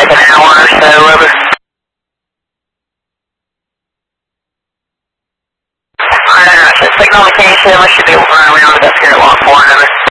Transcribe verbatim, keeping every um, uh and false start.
like an hour or so, over. Alright, so signal location, we should be running around the desk here at Lot four, over.